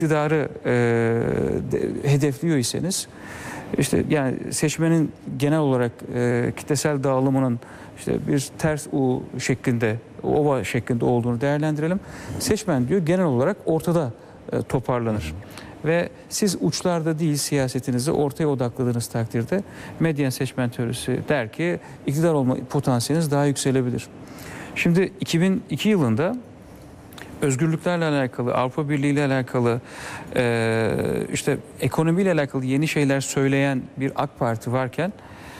iktidarı hedefliyor iseniz, işte yani seçmenin genel olarak kitlesel dağılımının işte bir ters U şeklinde, ova şeklinde olduğunu değerlendirelim. Seçmen diyor genel olarak ortada toparlanır. Ve siz uçlarda değil siyasetinizi ortaya odakladığınız takdirde medyen seçmen teorisi der ki iktidar olma potansiyeliniz daha yükselebilir. Şimdi 2002 yılında özgürlüklerle alakalı, Avrupa Birliği ile alakalı, işte ekonomiyle alakalı yeni şeyler söyleyen bir AK Parti varken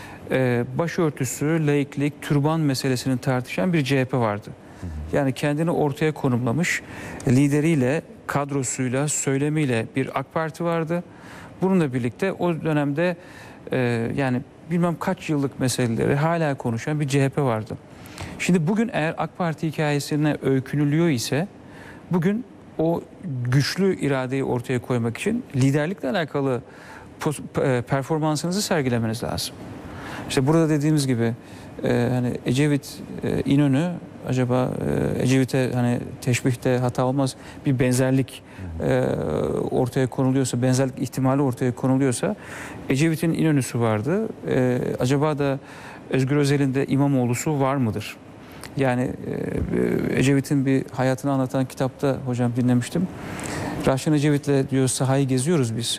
başörtüsü, laiklik, türban meselesini tartışan bir CHP vardı. Yani kendini ortaya konumlamış, lideriyle, kadrosuyla, söylemiyle bir AK Parti vardı. Bununla birlikte o dönemde yani bilmem kaç yıllık meseleleri hala konuşan bir CHP vardı. Şimdi bugün eğer AK Parti hikayesine öykünülüyor ise bugün o güçlü iradeyi ortaya koymak için liderlikle alakalı performansınızı sergilemeniz lazım. İşte burada dediğimiz gibi hani Ecevit, İnönü acaba Ecevit'e hani teşbihte hata olmaz bir benzerlik ortaya konuluyorsa, benzerlik ihtimali ortaya konuluyorsa Ecevit'in İnönü'sü vardı. Acaba da Özgür Özel'in de İmamoğlu'su var mıdır? Yani Ecevit'in bir hayatını anlatan kitapta hocam dinlemiştim. Raşen Ecevit'le diyor sahayı geziyoruz biz.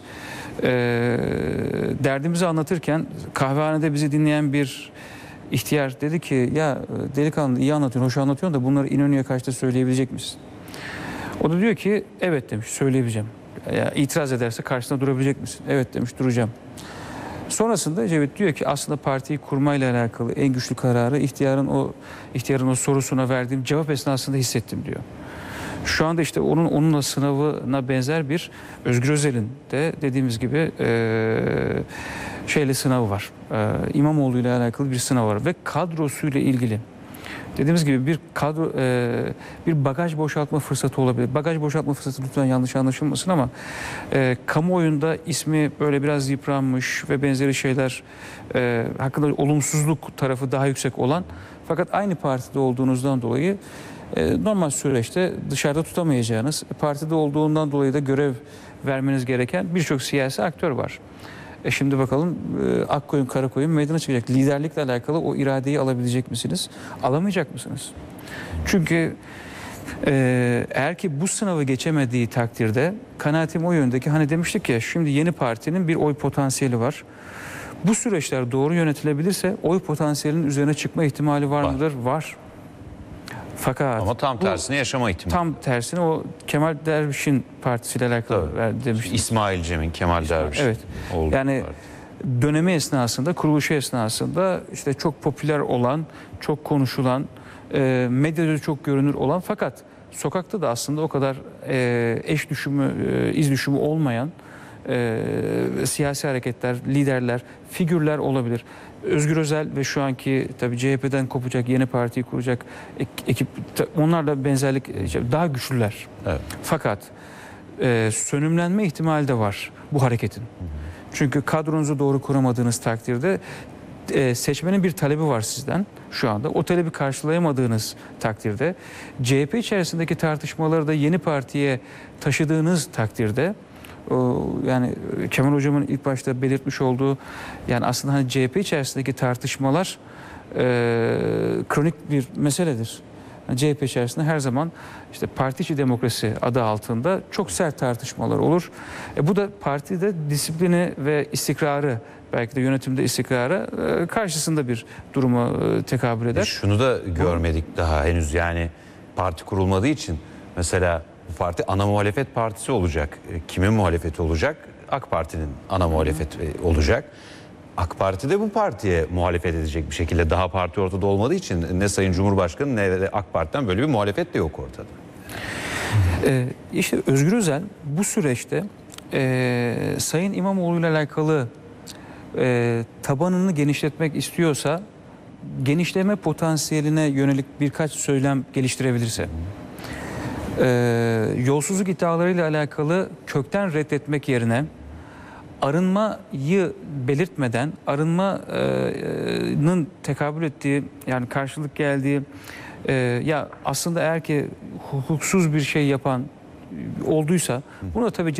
Derdimizi anlatırken kahvehanede bizi dinleyen bir ihtiyar dedi ki ya delikanlı iyi anlatıyorsun, hoş anlatıyorsun da bunları İnönü'ye karşı da söyleyebilecek misin? O da diyor ki evet demiş söyleyebileceğim. Ya, itiraz ederse karşısında durabilecek misin? Evet demiş duracağım. Sonrasında Ecevit diyor ki aslında partiyi kurmayla alakalı en güçlü kararı ihtiyarın o sorusuna verdiğim cevap esnasında hissettim diyor. Şu anda işte onunla sınavına benzer bir Özgür Özel'in de dediğimiz gibi sınavı var. İmamoğlu ile alakalı bir sınav var ve kadrosuyla ilgili dediğimiz gibi bir bagaj boşaltma fırsatı olabilir. Bagaj boşaltma fırsatı lütfen yanlış anlaşılmasın ama kamuoyunda ismi böyle biraz yıpranmış ve benzeri şeyler hakkında olumsuzluk tarafı daha yüksek olan fakat aynı partide olduğunuzdan dolayı normal süreçte dışarıda tutamayacağınız, partide olduğundan dolayı da görev vermeniz gereken birçok siyasi aktör var. Şimdi bakalım Akkoyun, Karakoyun meydana çıkacak. Liderlikle alakalı o iradeyi alabilecek misiniz? Alamayacak mısınız? Çünkü eğer ki bu sınavı geçemediği takdirde kanaatim o yöndeki hani demiştik ya şimdi yeni partinin bir oy potansiyeli var. Bu süreçler doğru yönetilebilirse oy potansiyelinin üzerine çıkma ihtimali var mıdır? Var. Fakat ama tam tersine yaşama ihtimali. Tam tersine o Kemal Derviş'in partisiyle alakalı demiştim. İsmail Cem'in Kemal Derviş. Evet. Yani dönemi esnasında, kuruluşu esnasında işte çok popüler olan, çok konuşulan, medyada çok görünür olan fakat sokakta da aslında o kadar eş düşümü, iz düşümü olmayan siyasi hareketler, liderler, figürler olabilir. Özgür Özel ve şu anki tabii CHP'den kopacak, yeni partiyi kuracak ekip onlarla benzerlik daha güçlüler. Evet. Fakat sönümlenme ihtimali de var bu hareketin. Çünkü kadronuzu doğru kuramadığınız takdirde seçmenin bir talebi var sizden şu anda. O talebi karşılayamadığınız takdirde CHP içerisindeki tartışmaları da yeni partiye taşıdığınız takdirde yani Kemal Hocam'ın ilk başta belirtmiş olduğu yani aslında hani CHP içerisindeki tartışmalar kronik bir meseledir. Yani CHP içerisinde her zaman işte parti içi demokrasi adı altında çok sert tartışmalar olur. Bu da partide disiplini ve istikrarı belki de yönetimde istikrara karşısında bir duruma tekabül eder. Şunu da görmedik daha henüz yani parti kurulmadığı için mesela bu parti ana muhalefet partisi olacak. Kimin muhalefeti olacak? AK Parti'nin ana muhalefeti olacak. AK Parti de bu partiye muhalefet edecek bir şekilde daha parti ortada olmadığı için ne Sayın Cumhurbaşkanı ne de AK Parti'den böyle bir muhalefet de yok ortada. İşte Özgür Özel bu süreçte Sayın İmamoğlu ile alakalı tabanını genişletmek istiyorsa genişleme potansiyeline yönelik birkaç söylem geliştirebilirse yolsuzluk iddialarıyla alakalı kökten reddetmek yerine arınmayı belirtmeden arınmanın tekabül ettiği yani karşılık geldiği ya aslında eğer ki hukuksuz bir şey yapan olduysa buna tabii